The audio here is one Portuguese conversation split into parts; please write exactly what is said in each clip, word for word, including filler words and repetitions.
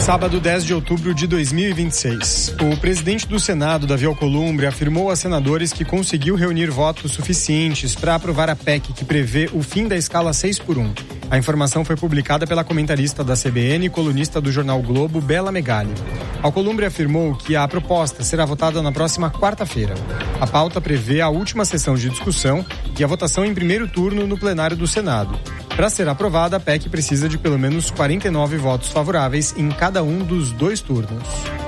Sábado, dez de outubro de dois mil e vinte e seis. O presidente do Senado, Davi Alcolumbre, afirmou a senadores que conseguiu reunir votos suficientes para aprovar a P E C que prevê o fim da escala seis por um. A informação foi publicada pela comentarista da C B N e colunista do jornal Globo, Bela Megali. Alcolumbre afirmou que a proposta será votada na próxima quarta-feira. A pauta prevê a última sessão de discussão e a votação em primeiro turno no plenário do Senado. Para ser aprovada, a P E C precisa de pelo menos quarenta e nove votos favoráveis em cada um dos dois turnos.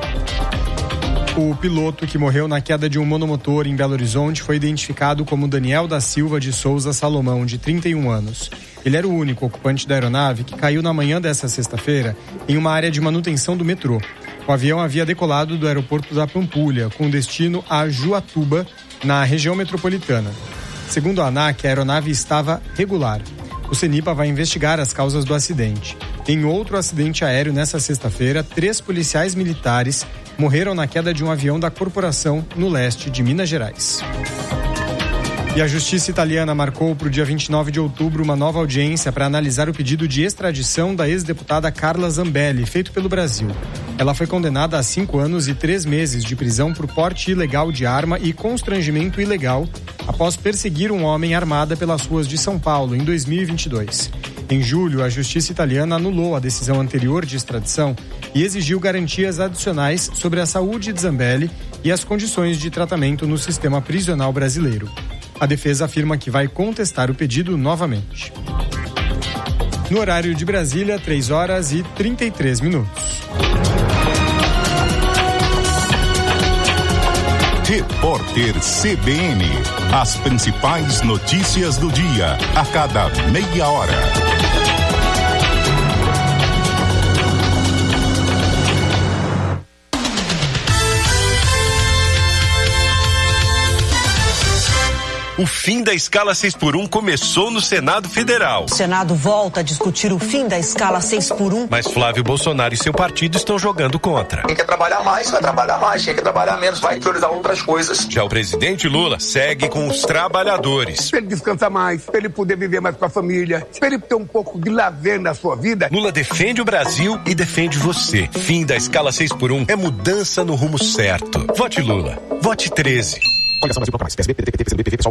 O piloto que morreu na queda de um monomotor em Belo Horizonte foi identificado como Daniel da Silva de Souza Salomão, de trinta e um anos. Ele era o único ocupante da aeronave que caiu na manhã desta sexta-feira em uma área de manutenção do metrô. O avião havia decolado do aeroporto da Pampulha, com destino a Juatuba, na região metropolitana. Segundo a ANAC, a aeronave estava regular. O CENIPA vai investigar as causas do acidente. Em outro acidente aéreo nesta sexta-feira, três policiais militares morreram na queda de um avião da corporação no leste de Minas Gerais. E a justiça italiana marcou para o dia vinte e nove de outubro uma nova audiência para analisar o pedido de extradição da ex-deputada Carla Zambelli, feito pelo Brasil. Ela foi condenada a cinco anos e três meses de prisão por porte ilegal de arma e constrangimento ilegal após perseguir um homem armada pelas ruas de São Paulo em dois mil e vinte e dois. Em julho, a justiça italiana anulou a decisão anterior de extradição e exigiu garantias adicionais sobre a saúde de Zambelli e as condições de tratamento no sistema prisional brasileiro. A defesa afirma que vai contestar o pedido novamente. No horário de Brasília, três horas e trinta e três minutos. Repórter C B N. As principais notícias do dia, a cada meia hora. O fim da escala seis por um começou no Senado Federal. O Senado volta a discutir o fim da escala seis por um. Mas Flávio Bolsonaro e seu partido estão jogando contra. Quem quer trabalhar mais, vai trabalhar mais. Quem quer trabalhar menos, vai priorizar outras coisas. Já o presidente Lula segue com os trabalhadores. Para ele descansar mais, para ele poder viver mais com a família, para ele ter um pouco de lazer na sua vida. Lula defende o Brasil e defende você. Fim da escala seis por um é mudança no rumo certo. Vote Lula. Vote treze. Coligação Brasil Procurados, P S B, P D T, P T, P C B, P V, PSOL,